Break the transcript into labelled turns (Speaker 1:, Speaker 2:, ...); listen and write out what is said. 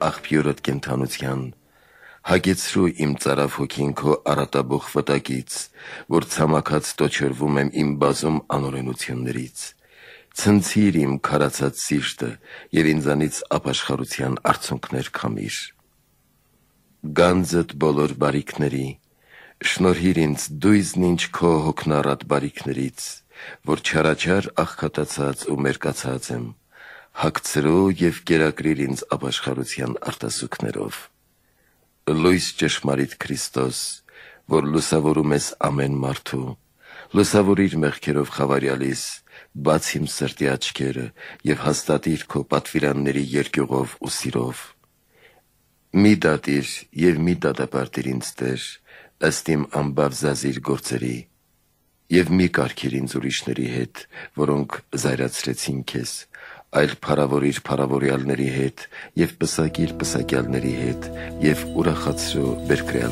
Speaker 1: աղբյուրդ կենթանության, հագեցրու իմ ծարավ հոգին քո առատաբող վտակից, որ ցամաքած տոչորվում եմ իմ բազում անօրենություններից, ցնցիր իմ քարացած սիրտը եւ ինձանից ապաշխարության արցունքներ քամիր։ Գանձդ բոլոր բարիքների, շնորհիր ինձ դույզն ինչ քո հոգնառատ բարիքներից, որ չարաչար աղքատացած ու մերկացած եմ, հագցրու եւ կերակրիր ինձ ապաշխարության արտասուքներով։ Լույս ճշմարիտ Քրիստոս, որ լուսավորում ես ամեն մարդու, լուսավորիր մեղքերով խավարյալիս, բաց իմ սրտի աչքերը եւ հաստատիր քո պատվիրանների երկյուղով ու սիրով։ Մի դատիր եւ մի դատապարտիր ինձ Տեր, ըստ իմ ամբավ զազիր գործերի, եւ մի կարգիր ինձ ուրիշների հետ, որոնք զայրացրեցին քեզ, այլ փառավորիր փառավորյալների հետ եւ պսակիր պսակյալների հետ եւ ուրախացրու բերկրյալ